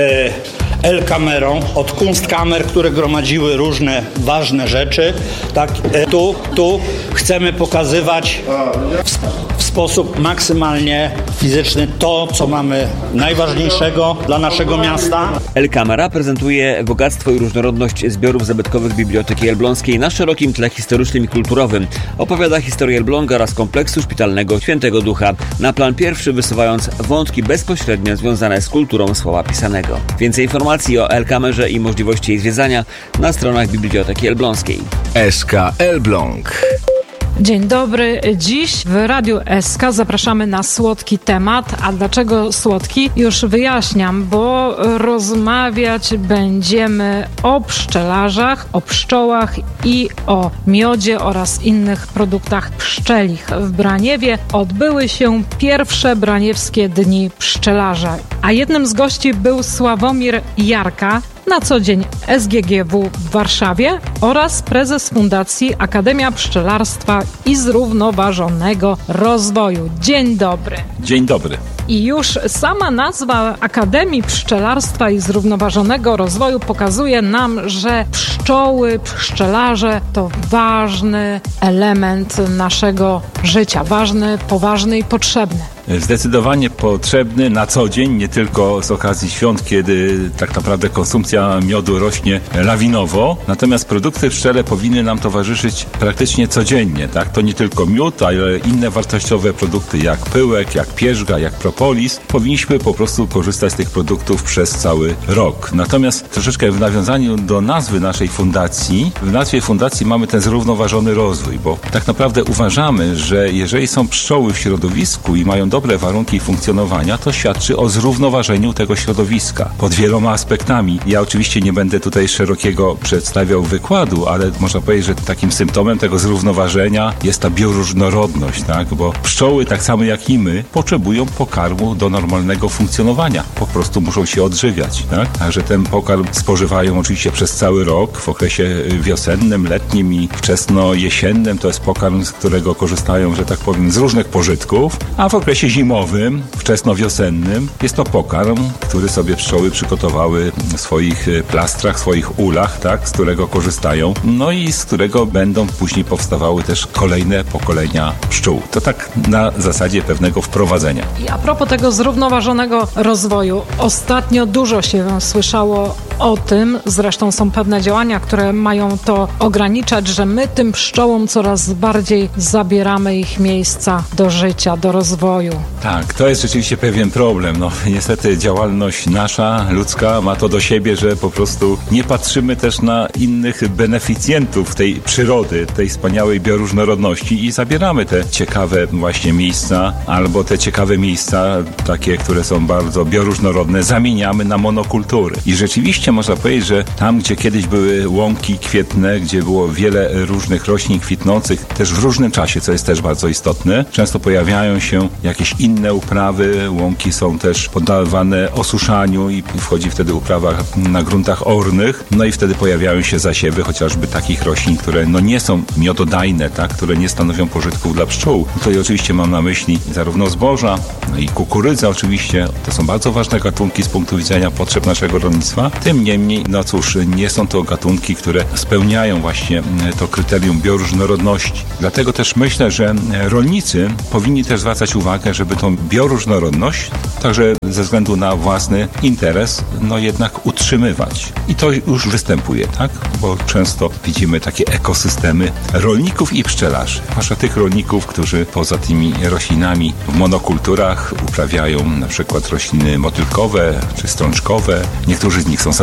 L-kamerą, od kunstkamer, które gromadziły różne ważne rzeczy. Tak, tu, tu chcemy pokazywać w, w sposób maksymalnie fizyczny to, co mamy najważniejszego dla naszego miasta. L-kamera prezentuje bogactwo i różnorodność zbiorów zabytkowych Biblioteki Elbląskiej na szerokim tle historycznym i kulturowym. Opowiada historię Elbląga oraz kompleksu szpitalnego Świętego Ducha, na plan pierwszy wysuwając wątki bezpośrednio związane z kulturą słowa pisanego. Więcej informacji o L-kamerze i możliwości jej zwiedzania na stronach Biblioteki Elbląskiej. S K Elbląg. Dzień dobry. Dziś w Radiu S K zapraszamy na słodki temat. A dlaczego słodki? Już wyjaśniam, bo rozmawiać będziemy o pszczelarzach, o pszczołach i o miodzie oraz innych produktach pszczelich. W Braniewie odbyły się pierwsze braniewskie dni pszczelarza, a jednym z gości był Sławomir Jarka, na co dzień S G G W w Warszawie oraz prezes Fundacji Akademia Pszczelarstwa i Zrównoważonego Rozwoju. Dzień dobry. Dzień dobry. I już sama nazwa Akademii Pszczelarstwa i Zrównoważonego Rozwoju pokazuje nam, że pszczoły, pszczelarze to ważny element naszego życia. Ważny, poważny i potrzebny. Zdecydowanie potrzebny na co dzień, nie tylko z okazji świąt, kiedy tak naprawdę konsumpcja miodu rośnie lawinowo. Natomiast produkty pszczele powinny nam towarzyszyć praktycznie codziennie. Tak? To nie tylko miód, ale inne wartościowe produkty jak pyłek, jak pierzga, jak propolis. Powinniśmy po prostu korzystać z tych produktów przez cały rok. Natomiast troszeczkę w nawiązaniu do nazwy naszej fundacji, w nazwie fundacji mamy ten zrównoważony rozwój, bo tak naprawdę uważamy, że jeżeli są pszczoły w środowisku i mają dobre warunki funkcjonowania, to świadczy o zrównoważeniu tego środowiska pod wieloma aspektami. Ja oczywiście nie będę tutaj szerokiego przedstawiał wykładu, ale można powiedzieć, że takim symptomem tego zrównoważenia jest ta bioróżnorodność, tak? Bo pszczoły, tak samo jak i my, potrzebują pokarmu do normalnego funkcjonowania. Po prostu muszą się odżywiać, tak? Także ten pokarm spożywają oczywiście przez cały rok, w okresie wiosennym, letnim i wczesno-jesiennym. To jest pokarm, z którego korzystają, że tak powiem, z różnych pożytków, a w okresie zimowym, wczesnowiosennym jest to pokarm, który sobie pszczoły przygotowały w swoich plastrach, w swoich ulach, tak, z którego korzystają, no i z którego będą później powstawały też kolejne pokolenia pszczół. To tak na zasadzie pewnego wprowadzenia. I a propos tego zrównoważonego rozwoju, ostatnio dużo się słyszało o tym, zresztą są pewne działania, które mają to ograniczać, że my tym pszczołom coraz bardziej zabieramy ich miejsca do życia, do rozwoju. Tak, to jest rzeczywiście pewien problem. No, niestety działalność nasza, ludzka, ma to do siebie, że po prostu nie patrzymy też na innych beneficjentów tej przyrody, tej wspaniałej bioróżnorodności i zabieramy te ciekawe właśnie miejsca, albo te ciekawe miejsca, takie, które są bardzo bioróżnorodne, zamieniamy na monokultury. I rzeczywiście można powiedzieć, że tam, gdzie kiedyś były łąki kwietne, gdzie było wiele różnych roślin kwitnących, też w różnym czasie, co jest też bardzo istotne, często pojawiają się jakieś inne uprawy, łąki są też poddawane osuszaniu i wchodzi wtedy uprawa na gruntach ornych, no i wtedy pojawiają się zasiewy chociażby takich roślin, które no nie są miododajne, tak, które nie stanowią pożytków dla pszczół. Tutaj oczywiście mam na myśli zarówno zboża, no i kukurydza oczywiście, to są bardzo ważne gatunki z punktu widzenia potrzeb naszego rolnictwa. Tym niemniej, no cóż, nie są to gatunki, które spełniają właśnie to kryterium bioróżnorodności. Dlatego też myślę, że rolnicy powinni też zwracać uwagę, żeby tą bioróżnorodność, także ze względu na własny interes, no jednak utrzymywać. I to już występuje, tak? Bo często widzimy takie ekosystemy rolników i pszczelarzy. Zwłaszcza tych rolników, którzy poza tymi roślinami w monokulturach uprawiają na przykład rośliny motylkowe czy strączkowe. Niektórzy z nich są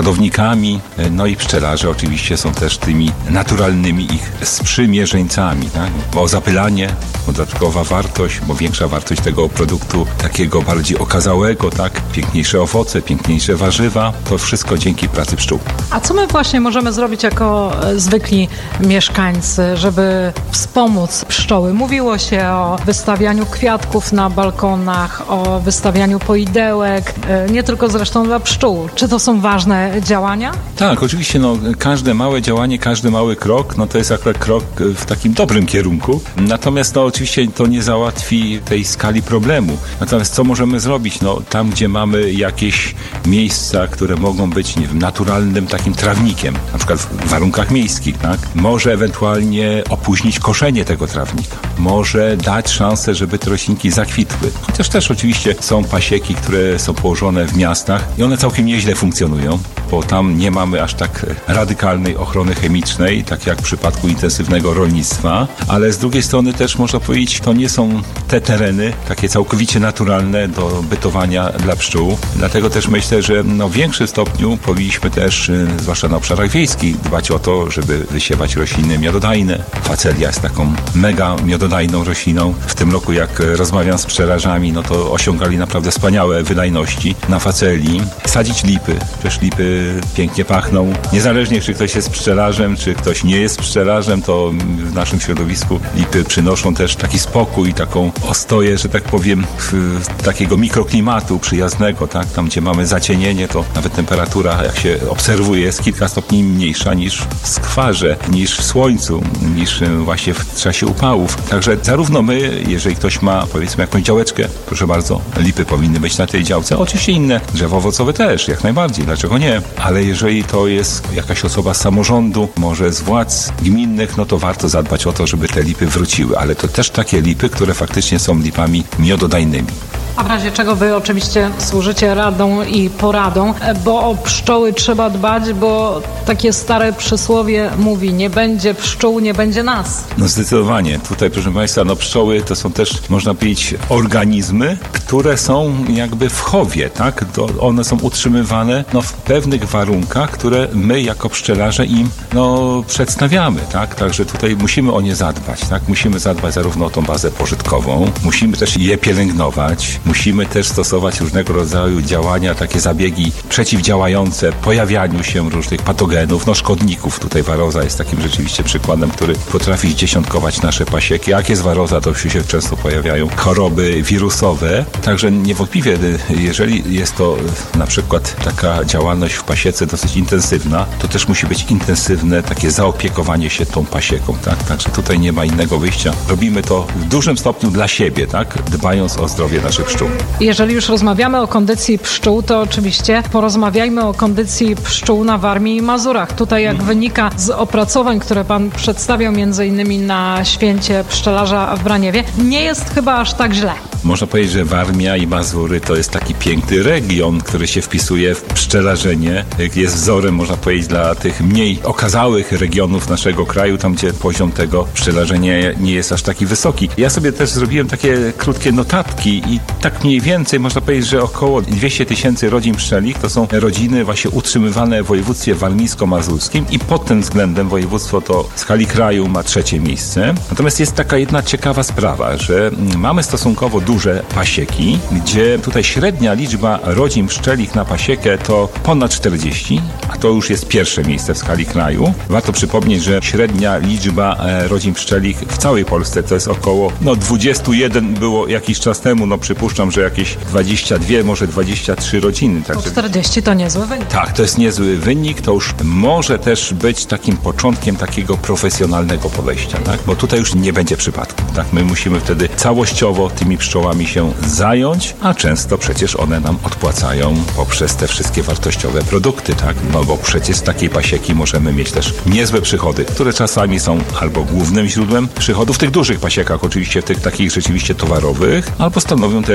sadownikami, no i pszczelarze oczywiście są też tymi naturalnymi ich sprzymierzeńcami, tak? Bo zapylanie, bo dodatkowa wartość, bo większa wartość tego produktu takiego bardziej okazałego, tak? Piękniejsze owoce, piękniejsze warzywa, to wszystko dzięki pracy pszczół. A co my właśnie możemy zrobić jako zwykli mieszkańcy, żeby wspomóc pszczoły? Mówiło się o wystawianiu kwiatków na balkonach, o wystawianiu poidełek, nie tylko zresztą dla pszczół. Czy to są ważne działania? Tak, oczywiście, no, każde małe działanie, każdy mały krok, no to jest akurat krok w takim dobrym kierunku. Natomiast no oczywiście to nie załatwi tej skali problemu. Natomiast co możemy zrobić? No tam, gdzie mamy jakieś miejsca, które mogą być, nie wiem, naturalnym takim trawnikiem, na przykład w warunkach miejskich, tak? Może ewentualnie opóźnić koszenie tego trawnika. Może dać szansę, żeby te roślinki zakwitły. Chociaż też oczywiście są pasieki, które są położone w miastach i one całkiem nieźle funkcjonują, bo tam nie mamy aż tak radykalnej ochrony chemicznej, tak jak w przypadku intensywnego rolnictwa, ale z drugiej strony też można powiedzieć, to nie są te tereny takie całkowicie naturalne do bytowania dla pszczół. Dlatego też myślę, że no w większym stopniu powinniśmy też, zwłaszcza na obszarach wiejskich, dbać o to, żeby wysiewać rośliny miododajne. Facelia jest taką mega miododajną rośliną. W tym roku, jak rozmawiam z pszczelarzami, no to osiągali naprawdę wspaniałe wydajności na facelii. Sadzić lipy. Przecież lipy pięknie pachną. Niezależnie, czy ktoś jest pszczelarzem, czy ktoś nie jest pszczelarzem, to w naszym środowisku lipy przynoszą też taki spokój, taką ostoję, że tak powiem, takiego mikroklimatu przyjaznego, tak? Tam, gdzie mamy zacienienie, to nawet temperatura, jak się obserwuje, jest kilka stopni mniejsza niż w skwarze, niż w słońcu, niż właśnie w czasie upałów. Także zarówno my, jeżeli ktoś ma, powiedzmy, jakąś działeczkę, proszę bardzo, lipy powinny być na tej działce. Oczywiście inne drzewa owocowe też, jak najbardziej, dlaczego nie? Ale jeżeli to jest jakaś osoba z samorządu, może z władz gminnych, no to warto zadbać o to, żeby te lipy wróciły. Ale to też takie lipy, które faktycznie są lipami miododajnymi. A w razie czego wy oczywiście służycie radą i poradą, bo o pszczoły trzeba dbać, bo takie stare przysłowie mówi, nie będzie pszczół, nie będzie nas. No zdecydowanie. Tutaj, proszę Państwa, no pszczoły to są też, można powiedzieć, organizmy, które są jakby w chowie, tak? To one są utrzymywane no, w pewnych warunkach, które my jako pszczelarze im no, przedstawiamy, tak? Także tutaj musimy o nie zadbać, tak? Musimy zadbać zarówno o tą bazę pożytkową, musimy też je pielęgnować, musimy też stosować różnego rodzaju działania, takie zabiegi przeciwdziałające pojawianiu się różnych patogenów, no szkodników. Tutaj waroza jest takim rzeczywiście przykładem, który potrafi zdziesiątkować nasze pasieki. Jak jest waroza, to się często pojawiają choroby wirusowe. Także niewątpliwie, jeżeli jest to na przykład taka działalność w pasiece dosyć intensywna, to też musi być intensywne takie zaopiekowanie się tą pasieką, tak? Także tutaj nie ma innego wyjścia. Robimy to w dużym stopniu dla siebie, tak? Dbając o zdrowie naszych pszczół. Jeżeli już rozmawiamy o kondycji pszczół, to oczywiście porozmawiajmy o kondycji pszczół na Warmii i Mazurach. Tutaj jak wynika z opracowań, które pan przedstawiał między innymi na święcie pszczelarza w Braniewie, nie jest chyba aż tak źle. Można powiedzieć, że Warmia i Mazury to jest taki piękny region, który się wpisuje w pszczelarzenie. Jest wzorem, można powiedzieć, dla tych mniej okazałych regionów naszego kraju, tam gdzie poziom tego pszczelarzenia nie jest aż taki wysoki. Ja sobie też zrobiłem takie krótkie notatki i tak mniej więcej można powiedzieć, że około dwieście tysięcy rodzin pszczelich to są rodziny właśnie utrzymywane w województwie warmińsko-mazurskim i pod tym względem województwo to w skali kraju ma trzecie miejsce. Natomiast jest taka jedna ciekawa sprawa, że mamy stosunkowo duże pasieki, gdzie tutaj średnia liczba rodzin pszczelich na pasiekę to ponad czterdzieści, a to już jest pierwsze miejsce w skali kraju. Warto przypomnieć, że średnia liczba rodzin pszczelich w całej Polsce to jest około no dwadzieścia jeden było jakiś czas temu, no przypuszczam, że jakieś dwadzieścia dwie, może dwadzieścia trzy rodziny. Także... czterdzieści to niezły wynik. Tak, to jest niezły wynik, to już może też być takim początkiem takiego profesjonalnego podejścia, tak? Bo tutaj już nie będzie przypadku, tak? My musimy wtedy całościowo tymi pszczołami się zająć, a często przecież one nam odpłacają poprzez te wszystkie wartościowe produkty, tak? No bo przecież z takiej pasieki możemy mieć też niezłe przychody, które czasami są albo głównym źródłem przychodów w tych dużych pasiekach, oczywiście w tych takich rzeczywiście towarowych, albo stanowią też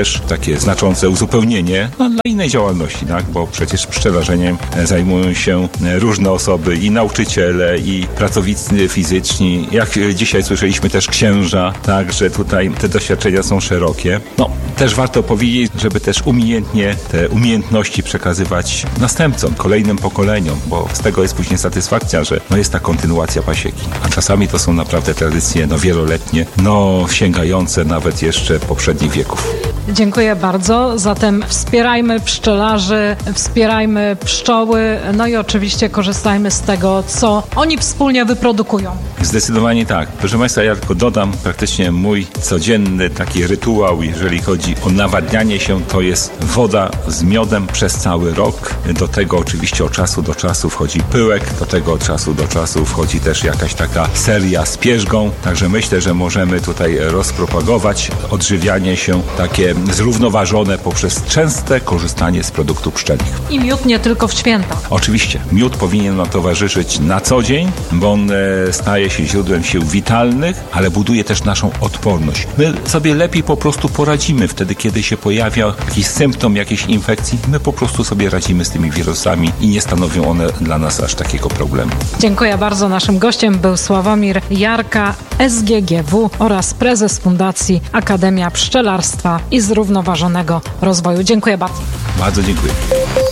też takie znaczące uzupełnienie no, dla innej działalności, tak? Bo przecież pszczelarzeniem zajmują się różne osoby i nauczyciele, i pracownicy fizyczni. Jak dzisiaj słyszeliśmy też księża, tak, że tutaj te doświadczenia są szerokie. No, też warto powiedzieć, żeby też umiejętnie te umiejętności przekazywać następcom, kolejnym pokoleniom, bo z tego jest później satysfakcja, że no jest ta kontynuacja pasieki. A czasami to są naprawdę tradycje no wieloletnie, no sięgające nawet jeszcze poprzednich wieków. Dziękuję bardzo. Zatem wspierajmy pszczelarzy, wspierajmy pszczoły, no i oczywiście korzystajmy z tego, co oni wspólnie wyprodukują. Zdecydowanie tak. Proszę Państwa, ja tylko dodam, praktycznie mój codzienny taki rytuał, jeżeli chodzi o nawadnianie się, to jest woda z miodem przez cały rok. Do tego oczywiście od czasu do czasu wchodzi pyłek, do tego od czasu do czasu wchodzi też jakaś taka seria z pierzgą. Także myślę, że możemy tutaj rozpropagować odżywianie się takie zrównoważone poprzez częste korzystanie z produktów pszczelich. I miód nie tylko w święta. Oczywiście. Miód powinien nam towarzyszyć na co dzień, bo on staje się źródłem sił witalnych, ale buduje też naszą odporność. My sobie lepiej po prostu poradzimy wtedy, kiedy się pojawia jakiś symptom jakiejś infekcji. My po prostu sobie radzimy z tymi wirusami i nie stanowią one dla nas aż takiego problemu. Dziękuję bardzo. Naszym gościem był Sławomir Jarka, S G G W oraz prezes Fundacji Akademia Pszczelarstwa i Zrównoważonego Rozwoju. Dziękuję bardzo. Bardzo dziękuję.